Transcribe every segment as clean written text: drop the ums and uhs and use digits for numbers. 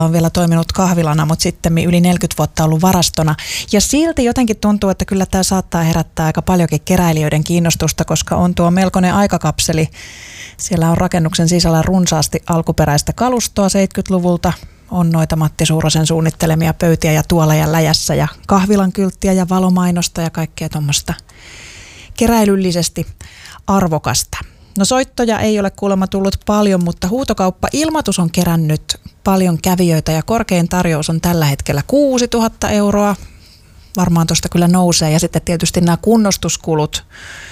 On vielä toiminut kahvilana, mutta sitten yli 40 vuotta ollut varastona. Ja silti jotenkin tuntuu, että kyllä tämä saattaa herättää aika paljonkin keräilijöiden kiinnostusta, koska on tuo melkoinen aikakapseli. Siellä on rakennuksen sisällä runsaasti alkuperäistä kalustoa 70-luvulta. On noita Matti Suurosen suunnittelemia pöytiä ja tuoleja läjässä ja kahvilan kylttiä ja valomainosta ja kaikkea tuommoista keräilyllisesti arvokasta. No soittoja ei ole kuulemma tullut paljon, mutta huutokauppa-ilmoitus on kerännyt paljon kävijöitä ja korkein tarjous on tällä hetkellä 6 000 €. Varmaan tuosta kyllä nousee ja sitten tietysti nämä kunnostuskulut,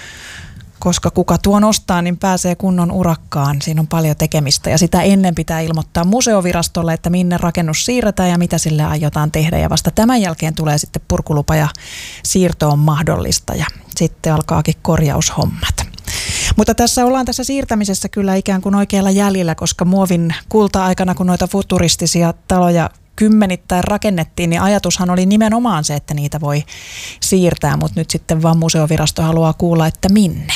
koska kuka tuon ostaa, niin pääsee kunnon urakkaan. Siinä on paljon tekemistä ja sitä ennen pitää ilmoittaa museovirastolle, että minne rakennus siirretään ja mitä sille aiotaan tehdä. Ja vasta tämän jälkeen tulee sitten purkulupa ja siirto on mahdollista ja sitten alkaakin korjaushommat. Mutta tässä ollaan tässä siirtämisessä kyllä ikään kuin oikealla jäljellä, koska muovin kulta-aikana, kun noita futuristisia taloja kymmenittäin rakennettiin, niin ajatushan oli nimenomaan se, että niitä voi siirtää, mutta nyt sitten vaan museovirasto haluaa kuulla, että minne.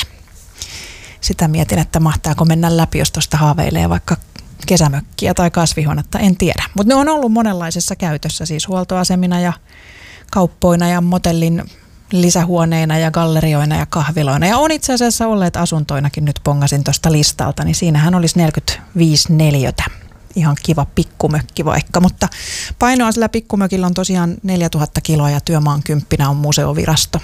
Sitä mietin, että mahtaako mennä läpi, jos tuosta haaveilee vaikka kesämökkiä tai kasvihuonetta, en tiedä. Mutta ne on ollut monenlaisessa käytössä, siis huoltoasemina ja kauppoina ja motellin lisähuoneina ja gallerioina ja kahviloina. Ja on itse asiassa olleet asuntoinakin, nyt pongasin tuosta listalta, niin siinähän olisi 45 neliötä. Ihan kiva pikkumökki vaikka, mutta painoa sillä pikkumökillä on tosiaan 4000 kiloa ja työmaan 10 on museovirasto.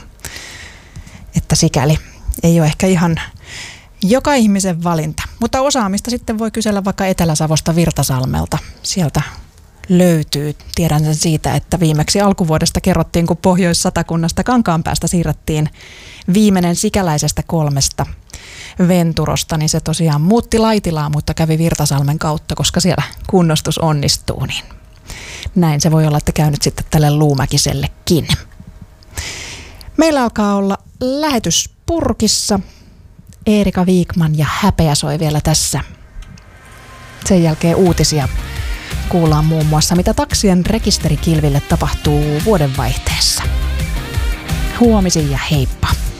Että sikäli ei ole ehkä ihan joka ihmisen valinta. Mutta osaamista sitten voi kysellä vaikka Etelä-Savosta Virtasalmelta. Sieltä löytyy. Tiedän sen siitä, että viimeksi alkuvuodesta kerrottiin, kun Pohjois-Satakunnasta Kankaanpäästä siirrettiin viimeinen sikäläisestä 3 Venturosta, niin se tosiaan muutti Laitilaa, mutta kävi Virtasalmen kautta, koska siellä kunnostus onnistuu. Niin näin se voi olla, että käy nyt sitten tälle Luumäkisellekin. Meillä alkaa olla lähetys purkissa. Eerika Wikman ja Häpeä soi vielä tässä. Sen jälkeen uutisia. Kuullaan muun muassa, mitä taksien rekisterikilville tapahtuu vuodenvaihteessa. Huomisin ja heippa!